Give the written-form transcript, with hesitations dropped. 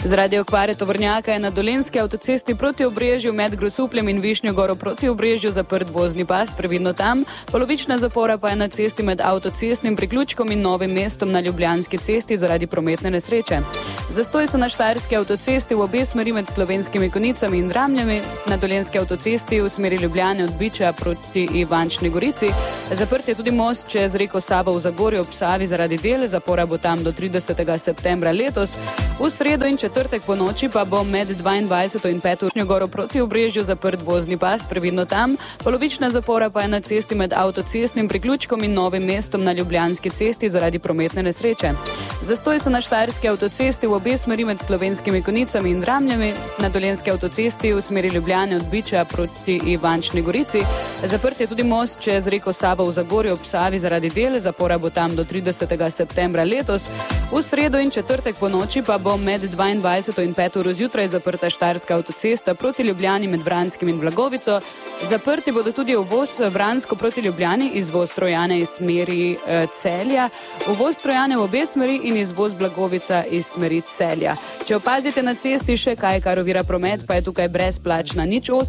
Zaradi okvare tovornjaka je na Dolenjski avtocesti proti Obrežju med Grosupljem in Višnjo Goro proti Obrežju zaprt vozni pas, previdno tam. Polovična zapora pa je na cesti med avtocestnim priključkom in Novim mestom na Ljubljanski cesti zaradi prometne nesreče. Zastoj so na Štajerski avtocesti v obe smeri med Slovenskimi Konjicami in Dramljami, na Dolenjski avtocesti v smeri Ljubljane od Biča proti Ivančni Gorici. Zaprt je tudi most čez reko Savo v Zagorju ob Savi zaradi del, zapora bo tam do 30. septembra letos. V sredo in četrtek po noči pa bo med 22. in 5. Višnjo Goro proti Obrežju zaprt vozni pas, previdno tam. Polovična zapora pa je na cesti med avtocestnim priključkom in Novim mestom na Ljubljanski cesti zaradi prometne nesreče. Zastoj so na Štajerski avtocesti v obe smeri med Slovenskimi Konjicami in Dramljami, na Dolenjski avtocesti v smeri Ljubljane od Biča proti Ivančni Gorici. Zaprt je tudi most čez reko Savo v Zagorju ob Savi zaradi del, zapora bo tam do 30. septembra letos. V sredo in četrtek po noči pa bo med 22. in 5. uro zjutraj zaprta Štajerska avtocesta proti Ljubljani med Vranskim in Blagovico. Zaprti bodo tudi uvoz Vransko proti Ljubljani, izvoz Trojane iz smeri Celja, uvoz Trojane v obe smeri in izvoz Blagovica iz smeri Celja. Če opazite na cesti še kaj, kar ovira promet, pa je tukaj brezplačna 08